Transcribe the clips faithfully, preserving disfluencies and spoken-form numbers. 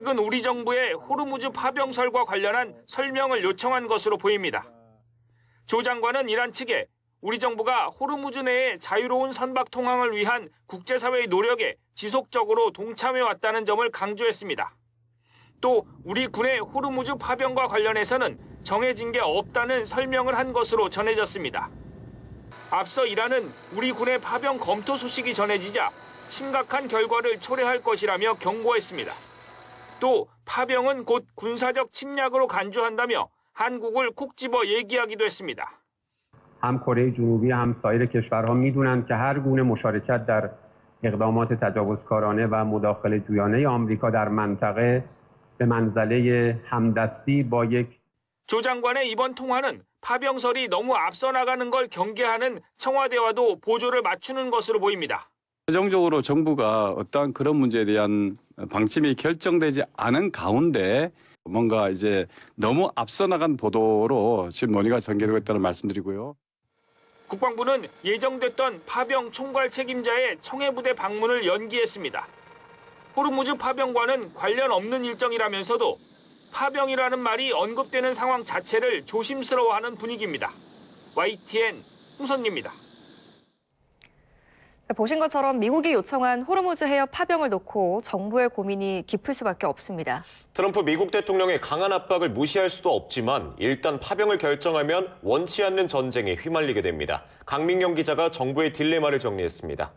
이건 우리 정부의 호르무즈 파병설과 관련한 설명을 요청한 것으로 보입니다. 조 장관은 이란 측에 우리 정부가 호르무즈 내의 자유로운 선박 통항을 위한 국제사회의 노력에 지속적으로 동참해왔다는 점을 강조했습니다. 또 우리 군의 호르무즈 파병과 관련해서는 정해진 게 없다는 설명을 한 것으로 전해졌습니다. 앞서 이란은 우리 군의 파병 검토 소식이 전해지자 심각한 결과를 초래할 것이라며 경고했습니다. 또 파병은 곧 군사적 침략으로 간주한다며 한국을 콕 집어 얘기하기도 했습니다. هم کره جنوبی هم سایر کشورها میدونن که هر گونه مشارکت در اقدامات تجاوزکارانه و مداخله جویانه آمریکا در منطقه به منزله همدستی با یک 조 장관의 이번 통화는 파병설이 너무 앞서 나가는 걸 경계하는 청와대와도 보조를 맞추는 것으로 보입니다. 최종적으로 정부가 어떠한 그런 문제에 대한 방침이 결정되지 않은 가운데 뭔가 이제 너무 앞서 나간 보도로 지금 논의가 전개되고 있다는 말씀드리고요. 국방부는 예정됐던 파병 총괄 책임자의 청해부대 방문을 연기했습니다. 호르무즈 파병과는 관련 없는 일정이라면서도 파병이라는 말이 언급되는 상황 자체를 조심스러워하는 분위기입니다. 와이티엔 홍선기입니다. 보신 것처럼 미국이 요청한 호르무즈 해협 파병을 놓고 정부의 고민이 깊을 수밖에 없습니다. 트럼프 미국 대통령의 강한 압박을 무시할 수도 없지만 일단 파병을 결정하면 원치 않는 전쟁에 휘말리게 됩니다. 강민경 기자가 정부의 딜레마를 정리했습니다.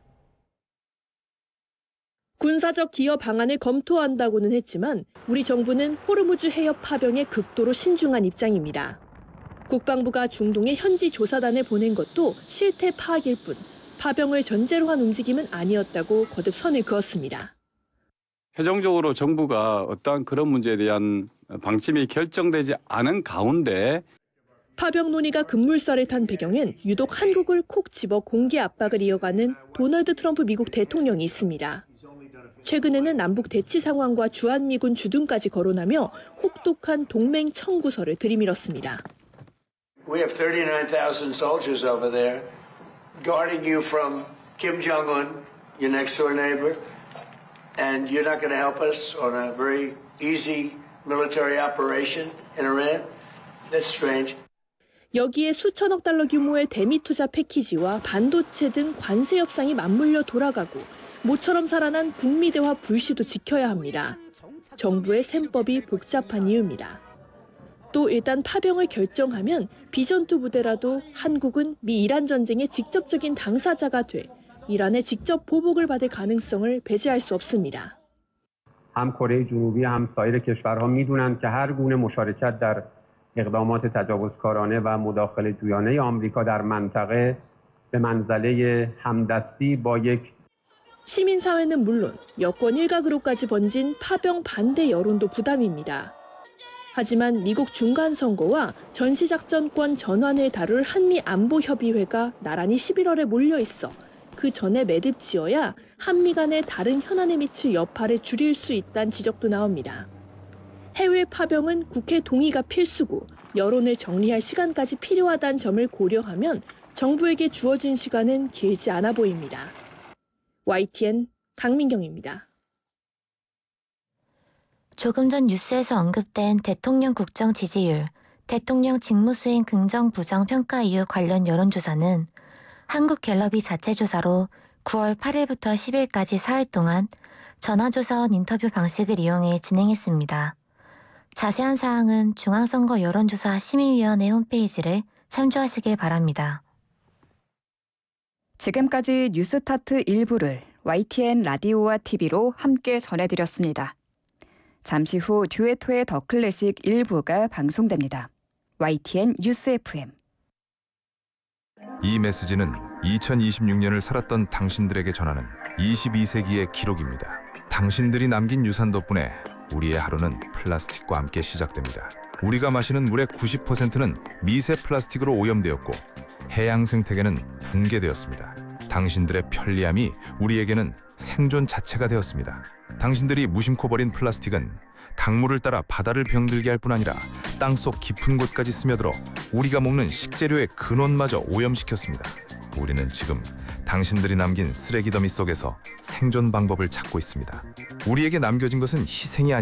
군사적 기여 방안을 검토한다고는 했지만 우리 정부는 호르무즈 해협 파병에 극도로 신중한 입장입니다. 국방부가 중동에 현지 조사단을 보낸 것도 실태 파악일 뿐 파병을 전제로 한 움직임은 아니었다고 거듭 선을 그었습니다. 최종적으로 정부가 어떠한 그런 문제에 대한 방침이 결정되지 않은 가운데 파병 논의가 급물살을 탄 배경엔 유독 한국을 콕 집어 공개 압박을 이어가는 도널드 트럼프 미국 대통령이 있습니다. 최근에는 남북 대치 상황과 주한미군 주둔까지 거론하며 혹독한 동맹 청구서를 들이밀었습니다. We have thirty-nine thousand soldiers over there guarding you from Kim Jong-un, your next door neighbor, and you're not going to help us on a very easy military operation in Iran? That's strange. 여기에 수천억 달러 규모의 대미 투자 패키지와 반도체 등 관세 협상이 맞물려 돌아가고 모처럼 살아난 북미대화 불씨도 지켜야 합니다. 정부의 셈법이 복잡한 이유입니다. 또 일단 파병을 결정하면 비전투 부대라도 한국은 미 이란 전쟁의 직접적인 당사자가 돼 이란의 직접 보복을 받을 가능성을 배제할 수 없습니다. هم کره جنوبی هم سایر کشورها میدونن که هر گونه مشارکت در اقدامات تجاوزکارانه و مداخله جویانه آمریکا در منطقه به منزله همدستی با یک 시민사회는 물론 여권 일각으로까지 번진 파병 반대 여론도 부담입니다. 하지만 미국 중간선거와 전시작전권 전환을 다룰 한미안보협의회가 나란히 십일월에 몰려있어 그 전에 매듭 지어야 한미 간의 다른 현안에 미칠 여파를 줄일 수 있다는 지적도 나옵니다. 해외 파병은 국회 동의가 필수고 여론을 정리할 시간까지 필요하다는 점을 고려하면 정부에게 주어진 시간은 길지 않아 보입니다. 와이티엔 강민경입니다. 조금 전 뉴스에서 언급된 대통령 국정 지지율, 대통령 직무수행 긍정 부정 평가 이유 관련 여론조사는 한국갤럽이 자체 조사로 구월 팔일부터 십일까지 사흘 동안 전화조사원 인터뷰 방식을 이용해 진행했습니다. 자세한 사항은 중앙선거 여론조사 심의위원회 홈페이지를 참조하시길 바랍니다. 지금까지 뉴스타트 일부를 와이티엔 라디오와 티비로 함께 전해드렸습니다. 잠시 후 듀에토의 더 클래식 일부가 방송됩니다. 와이티엔 뉴스 에프엠. 이 메시지는 이천이십육 년을 살았던 당신들에게 전하는 이십이 세기의 기록입니다. 당신들이 남긴 유산 덕분에 우리의 하루는 플라스틱과 함께 시작됩니다. 우리가 마시는 물의 구십 퍼센트는 미세 플라스틱으로 오염되었고 해양 생태계는 붕괴되었습니다. 당신들의 편리함이 우리에게는 생존 자체가 되었습니다. 당신들이 무심코 버린 플라스틱은 강물을 따라 바다를 병들게 할 뿐 아니라 땅속 깊은 곳까지 스며들어 우리가 먹는 식재료의 근원마저 오염시켰습니다. 우리는 지금 당신들이 남긴 쓰레기 더미 속에서 생존 방법을 찾고 있습니다. 우리에게 남겨진 것은 희생이 아닙니다.